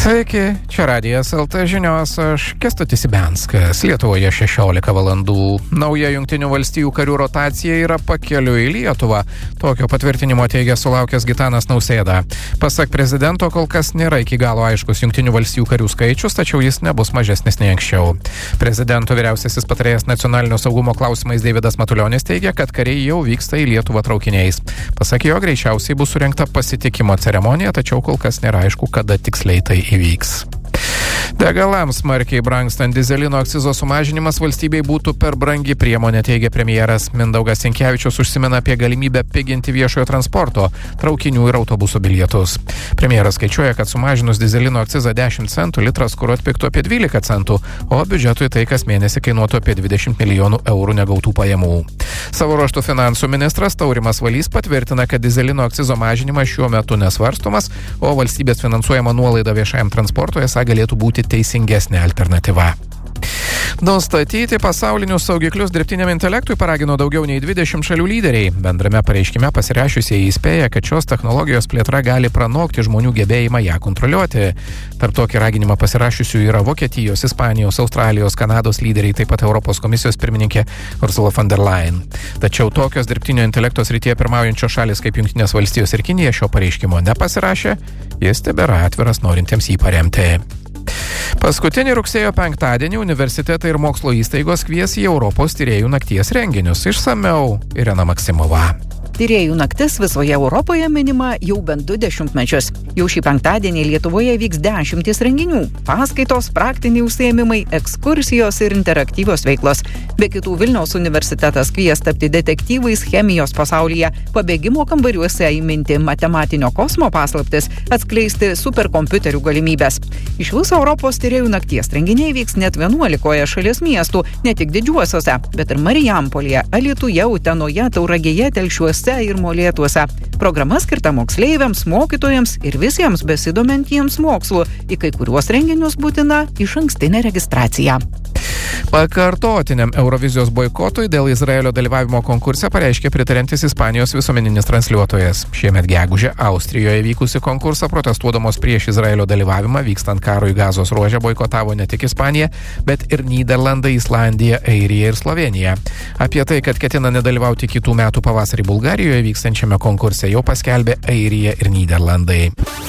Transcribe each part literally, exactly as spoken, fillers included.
Sveiki, čia Radijas L T žinios, aš Kęstutis Ibenskas. Lietuvoje šešiolika valandų. Nauja Jungtinių valstijų karių rotacija yra pakeliui į Lietuvą. Tokio patvirtinimo teigia sulaukęs Gitanas Nausėda. Pasak prezidento, kol kas nėra iki galo aiškus Jungtinių valstijų karių skaičius, tačiau jis nebus mažesnis nei anksčiau. Prezidento vyriausiasis patarėjas nacionalinio saugumo klausimais Deividas Matulionis teigia, kad kariai jau vyksta į Lietuvą traukiniais. Pasak jo, greičiausiai bus surengta pasitikimo ceremonija, tačiau kol kas nėra aišku, kada tiksliai tai įvyks. Degalams smarkiai brangstant dyzelino akcizo sumažinimas valstybei būtų per brangi priemonė, teigia premjeras. Mindaugas Sinkevičius užsimena apie galimybę piginti viešojo transporto, traukinių ir autobusų bilietus. Premjeras skaičiuoja, kad sumažinus dyzelino akcizą dešimt centų litras kuro atpigtų apie dvylika centų, o biudžetui tai kas mėnesį kainuotų apie dvidešimt milijonų eurų negautų pajamų. Savo ruožtu finansų ministras Taurimas Valys patvirtina, kad dyzelino akcizo mažinimas šiuo metu nesvarstomas, o valstybės finansuojama nuolaida viešajam transportui esą galėtų būti teisingesnė alternatyva. Nustatyti pasaulinius saugiklius dirbtiniam intelektui paragino daugiau nei dvidešimt šalių lyderiai. Bendrame pareiškime pasirašiusieji įspėja, kad šios technologijos plėtra gali pranokti žmonių gebėjimą ją kontroliuoti. Tarp tokį raginimą pasirašiusių yra Vokietijos, Ispanijos, Australijos, Kanados lyderiai, taip pat Europos komisijos pirmininkė Ursula von der Leyen. Tačiau tokios dirbtinio intelekto srityje pirmaujančios šalis kaip Jungtinės valstijos ir Kinija šio pareiškimo nepasirašė, jis tebėra atviras norintiems jį paremti. Paskutinį rugsėjo penktadienį universitetai ir mokslo įstaigos kvies į Europos tyrėjų nakties renginius. Išsamiau Irena Maksimova. Tyrėjų naktis visoje Europoje minima jau bent du dešimtmečius. Jau šį penktadienį Lietuvoje vyks dešimtis renginių. Paskaitos, praktiniai užsiėmimai, ekskursijos ir interaktyvios veiklos. Be kitų Vilniaus universitetas kvies tapti detektyvais chemijos pasaulyje, pabėgimo kambariuose įminti matematinio kosmo paslaptis, atskleisti superkompiuterių galimybės. Iš viso Europos tyrėjų nakties renginiai vyks net vienuolikoje šalies miestų, ne tik didžiuosiuose, bet ir Marijampolėje, Alytuje, Utenoje, Tauragėje, Telšiuose ir Molėtuose. Programa skirta moksleiviams, mokytojams ir visiems besidomintiems mokslu. Į kai kuriuos renginius būtina išankstinė registracija. Pakartotiniam Eurovizijos boikotui dėl Izraelio dalyvavimo konkurse pareiškė pritariantis Ispanijos visuomeninis transliuotojas. Šiemet gegužę Austrijoje vykusi konkursą protestuodamos prieš Izraelio dalyvavimą vykstant karui Gazos ruože boikotavo ne tik Ispanija, bet ir Nyderlandai, Islandija, Airija ir Slovėnija. Apie tai, kad ketina nedalyvauti kitų metų pavasarį Bulgarijoje vykstančiame konkurse, jau paskelbė Airija ir Nyderlandai.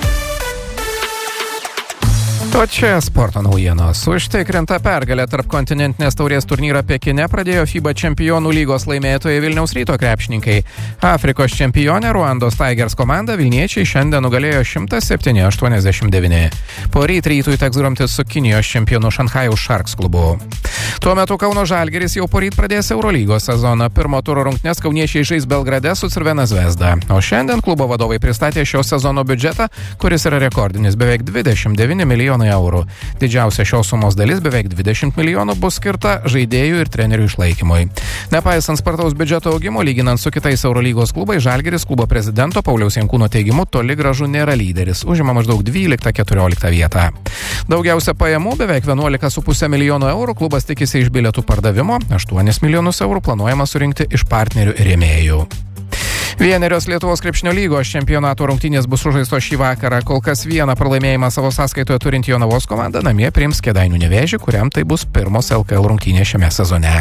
O čia sporto naujienos. Užtikrinta pergalė tarp kontinentinės taurės turnyrą Pekine pradėjo FIBA čempionų lygos laimėtojai Vilniaus Ryto krepšininkai. Afrikos čempionė Ruandos Tigers komanda vilniečiai šiandien nugalėjo šimtas septyni aštuoniasdešimt devyni. Poryt Rytui teks grumtis su Kinijos čempionu Šanchajaus Sharks klubu. Tuo metu Kauno Žalgiris jau poryt pradės Eurolygos sezoną. Pirmo turo rungtynes kauniečiai žais Belgrade su Crvena Zvezda. O šiandien klubo vadovai pristatė šio sezono biudžetą, kuris yra rekordinis beveik dvidešimt devyni milijonai eurų. Didžiausia šios sumos dalis, beveik dvidešimt milijonų, bus skirta žaidėjų ir trenerių išlaikymui. Nepaisant spartaus biudžeto augimo, lyginant su kitais Eurolygos klubai, Žalgiris klubo prezidento Pauliaus Jankūno teigimu toli gražu nėra lyderis, užima maždaug dvyliktą keturioliktą vietą. Daugiausia pajamų, beveik vienuolika su puse milijonų eurų, klubas tikisi iš bilietų pardavimo, aštuonis milijonus eurų planuojama surinkti iš partnerių ir rėmėjų. Vienerios Lietuvos krepšinio lygos čempionato rungtynės bus sužaistos šį vakarą. Kol kas vieną pralaimėjimą savo sąskaitoje turinti Jonavos komanda namie priims Kėdainių Nevėžį, kuriam tai bus pirmos L K L rungtynės šiame sezone.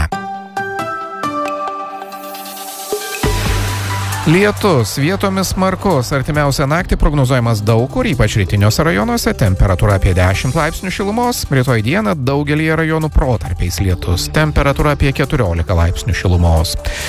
Lietus vietomis smarkus, artimiausią naktį prognozuojamas daug kur, ypač rytiniuose rajonuose, temperatūra apie dešimt laipsnių šilumos, rytoj dieną daugelyje rajonų protarpiais lietus, temperatūra apie keturiolika laipsnių šilumos.